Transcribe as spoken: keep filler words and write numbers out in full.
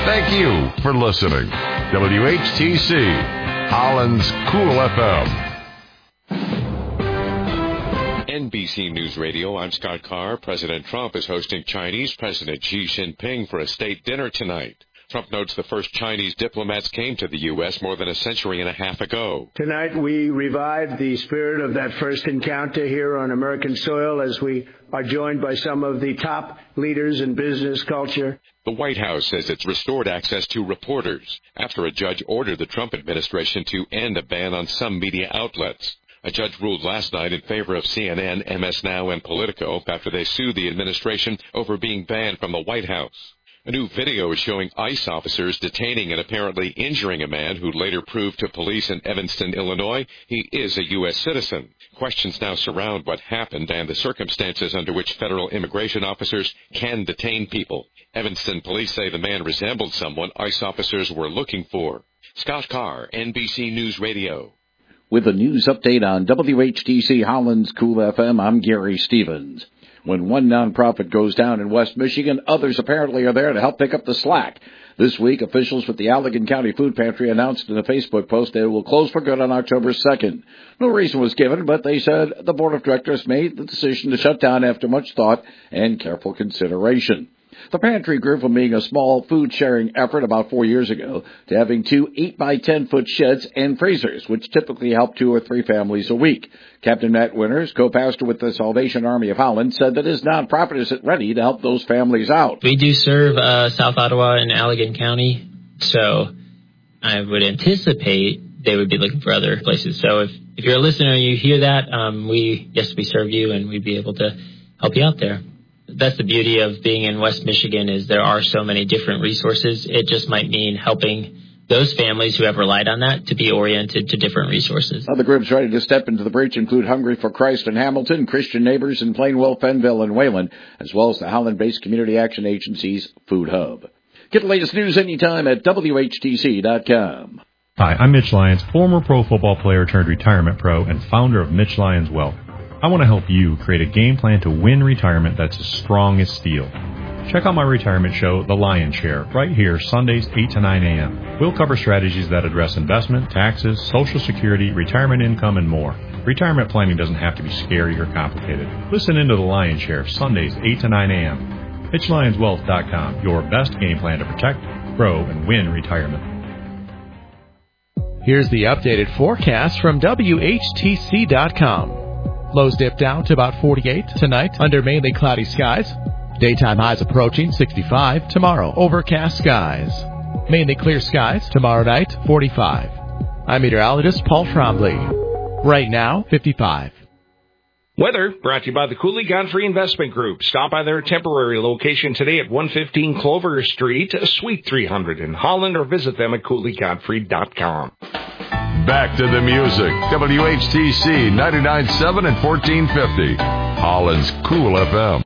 Thank you for listening. W H T C, Holland's Cool F M. N B C News Radio, I'm Scott Carr. President Trump is hosting Chinese President Xi Jinping for a state dinner tonight. Trump notes the first Chinese diplomats came to the U S more than a century and a half ago. Tonight we revived the spirit of that first encounter here on American soil as we are joined by some of the top leaders in business culture. The White House says it's restored access to reporters after a judge ordered the Trump administration to end a ban on some media outlets. A judge ruled last night in favor of C N N, M S Now, and Politico after they sued the administration over being banned from the White House. A new video is showing ICE officers detaining and apparently injuring a man who later proved to police in Evanston, Illinois, he is a U S citizen. Questions now surround what happened and the circumstances under which federal immigration officers can detain people. Evanston police say the man resembled someone ICE officers were looking for. Scott Carr, N B C News Radio. With a news update on W H T C Holland's Cool F M, I'm Gary Stevens. When one nonprofit goes down in West Michigan, others apparently are there to help pick up the slack. This week, officials with the Allegan County Food Pantry announced in a Facebook post they will close for good on October second. No reason was given, but they said the board of directors made the decision to shut down after much thought and careful consideration. The pantry grew from being a small food-sharing effort about four years ago to having two eight by ten foot sheds and freezers, which typically help two or three families a week. Captain Matt Winters, co-pastor with the Salvation Army of Holland, said that his nonprofit is ready to help those families out. We do serve uh, South Ottawa and Allegan County, so I would anticipate they would be looking for other places. So if, if you're a listener and you hear that, um, we yes, we serve you, and we'd be able to help you out there. That's the beauty of being in West Michigan is there are so many different resources. It just might mean helping those families who have relied on that to be oriented to different resources. Other groups ready to step into the breach include Hungry for Christ in Hamilton, Christian Neighbors in Plainwell, Fenville, and Wayland, as well as the Holland-based Community Action Agency's Food Hub. Get the latest news anytime at W H T C dot com. Hi, I'm Mitch Lyons, former pro football player turned retirement pro and founder of Mitch Lyons Wealth. I want to help you create a game plan to win retirement that's as strong as steel. Check out my retirement show, The Lion's Share, right here, Sundays, eight to nine a.m. We'll cover strategies that address investment, taxes, Social Security, retirement income, and more. Retirement planning doesn't have to be scary or complicated. Listen into The Lion's Share, Sundays, eight to nine a.m. Mitch Lyons Wealth dot com, your best game plan to protect, grow, and win retirement. Here's the updated forecast from W H T C dot com. Lows dip down to about forty-eight tonight under mainly cloudy skies. Daytime highs approaching sixty-five tomorrow. Overcast skies. Mainly clear skies tomorrow night, forty-five. I'm meteorologist Paul Trombley. Right now, fifty-five. Weather brought to you by the Cooley Godfrey Investment Group. Stop by their temporary location today at one fifteen Clover Street, Suite three hundred in Holland, or visit them at Cooley Godfrey dot com. Back to the music. W H T C ninety-nine point seven and fourteen fifty. Holland's Cool F M.